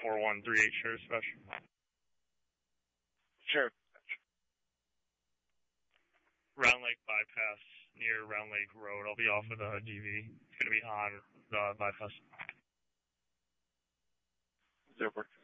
4138 Sheriff Special. Sure. Round Lake bypass near Round Lake Road. I'll be off of the DV. It's going to be on the bypass. 0 work.